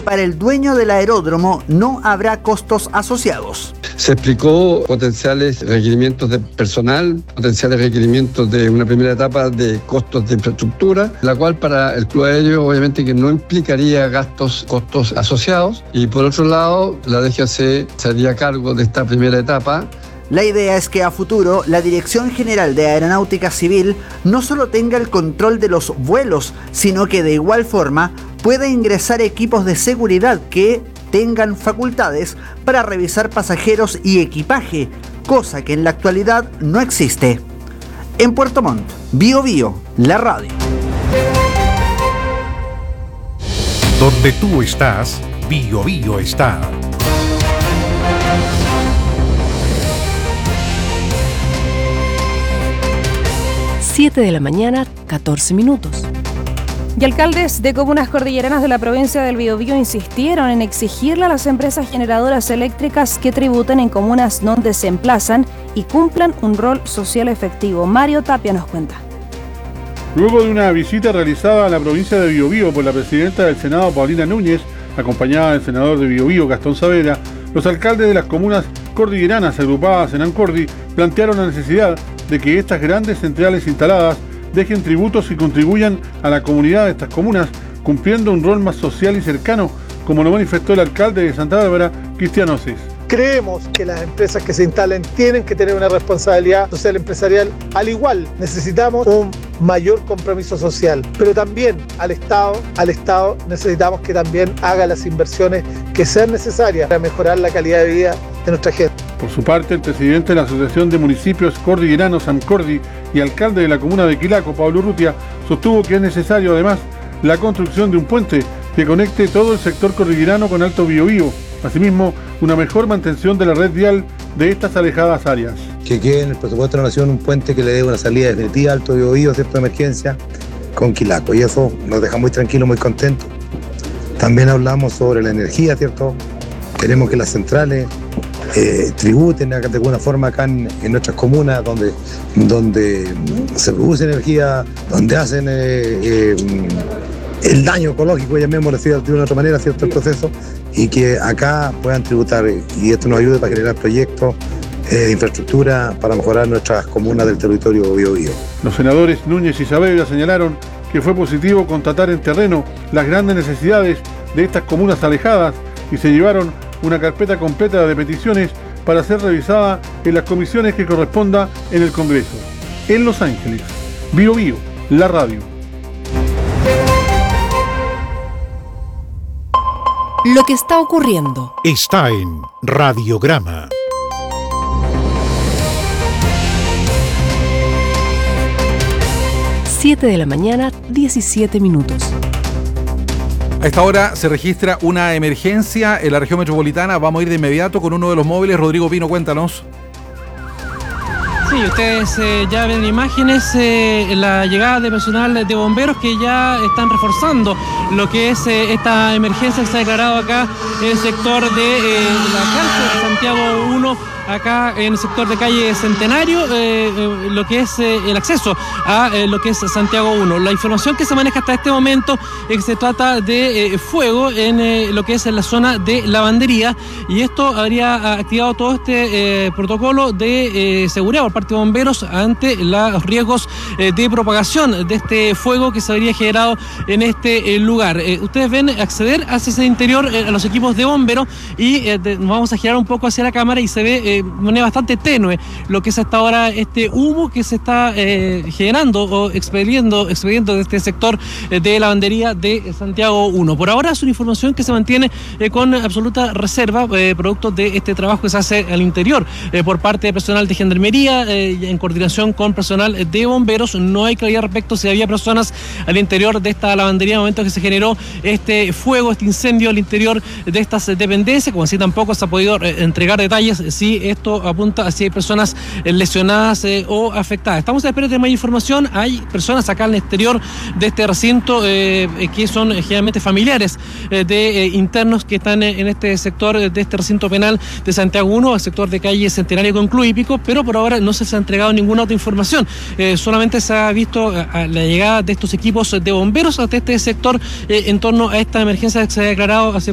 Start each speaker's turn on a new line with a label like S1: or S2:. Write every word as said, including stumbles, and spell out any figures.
S1: para el dueño del aeródromo no habrá costos asociados.
S2: Se explicó potenciales requerimientos de personal, potenciales requerimientos de una primera etapa de costos de infraestructura, la cual para el club aéreo obviamente que no implicaría gastos, costos asociados. Y por otro lado, la D G A C se haría cargo de esta primera etapa.
S1: La idea es que a futuro la Dirección General de Aeronáutica Civil no solo tenga el control de los vuelos, sino que de igual forma pueda ingresar equipos de seguridad que tengan facultades para revisar pasajeros y equipaje, cosa que en la actualidad no existe. En Puerto Montt, Bio Bio, la radio.
S3: Donde tú estás, Bio Bio está.
S4: siete de la mañana, catorce minutos.
S5: Y alcaldes de comunas cordilleranas de la provincia del Biobío insistieron en exigirle a las empresas generadoras eléctricas que tributen en comunas donde se emplazan y cumplan un rol social efectivo. Mario Tapia nos cuenta.
S6: Luego de una visita realizada a la provincia de Biobío por la presidenta del Senado, Paulina Núñez, acompañada del senador de Biobío, Gastón Saavedra, los alcaldes de las comunas cordilleranas agrupadas en Ancordi plantearon la necesidad de que estas grandes centrales instaladas dejen tributos y contribuyan a la comunidad de estas comunas, cumpliendo un rol más social y cercano, como lo manifestó el alcalde de Santa Bárbara, Cristian Osis.
S7: Creemos que las empresas que se instalen tienen que tener una responsabilidad social empresarial. Al igual, necesitamos un mayor compromiso social, pero también al Estado, al Estado necesitamos que también haga las inversiones que sean necesarias para mejorar la calidad de vida de nuestra gente.
S6: Por su parte, el presidente de la Asociación de Municipios Cordilleranos, AMCORDI, y alcalde de la comuna de Quilaco, Pablo Urrutia, sostuvo que es necesario además la construcción de un puente que conecte todo el sector cordillerano con Alto Biobío. Asimismo, una mejor mantención de la red vial de estas alejadas áreas.
S8: Que quede en el presupuesto de la Nación un puente que le dé una salida definitiva a Alto Biobío, cierta de emergencia, con Quilaco. Y eso nos deja muy tranquilos, muy contentos. También hablamos sobre la energía, ¿cierto? Queremos que las centrales eh, tributen de alguna forma acá en, en nuestras comunas, donde, donde se produce energía, donde hacen eh, eh, el daño ecológico, llamémoslo de una otra manera, cierto, el proceso, y que acá puedan tributar, y esto nos ayude para generar proyectos eh, de infraestructura para mejorar nuestras comunas del territorio Biobío.
S6: Los senadores Núñez y Saavedra señalaron que fue positivo constatar en terreno las grandes necesidades de estas comunas alejadas y se llevaron una carpeta completa de peticiones para ser revisada en las comisiones que corresponda en el Congreso. En Los Ángeles, Bio Bio, la radio.
S4: Lo que está ocurriendo
S3: está en Radiograma.
S4: siete de la mañana, diecisiete minutos.
S9: A esta hora se registra una emergencia en la región metropolitana. Vamos a ir de inmediato con uno de los móviles. Rodrigo Pino, cuéntanos.
S10: Sí, ustedes eh, ya ven imágenes, eh, la llegada de personal de bomberos que ya están reforzando lo que es eh, esta emergencia que se ha declarado acá en el sector de eh, la cárcel de Santiago uno, acá en el sector de calle Centenario, eh, eh, lo que es eh, el acceso a eh, lo que es Santiago uno. La información que se maneja hasta este momento es que se trata de eh, fuego en eh, lo que es en la zona de lavandería, y esto habría activado todo este eh, protocolo de eh, seguridad por parte de bomberos ante los riesgos eh, de propagación de este fuego que se habría generado en este eh, lugar. Eh, ustedes ven acceder hacia ese interior eh, a los equipos de bomberos y eh, de, nos vamos a girar un poco hacia la cámara y se ve eh, de manera bastante tenue lo que es hasta ahora este humo que se está eh, generando o expeliendo, expeliendo de este sector eh, de lavandería de Santiago uno. Por ahora es una información que se mantiene eh, con absoluta reserva, eh, producto de este trabajo que se hace al interior eh, por parte de personal de gendarmería eh, en coordinación con personal de bomberos. No hay claridad respecto si había personas al interior de esta lavandería en el momento que se generó este fuego, este incendio al interior de estas dependencias, como así tampoco se ha podido eh, entregar detalles si esto apunta a si hay personas eh, lesionadas eh, o afectadas. Estamos a la espera de más información. Hay personas acá al exterior de este recinto eh, que son eh, generalmente familiares eh, de eh, internos que están eh, en este sector eh, de este recinto penal de Santiago uno, el sector de calle Centenario con Club Hípico, pero por ahora no se, se ha entregado ninguna otra información. Eh, solamente se ha visto a, a la llegada de estos equipos de bomberos hasta este sector eh, en torno a esta emergencia que se ha declarado hace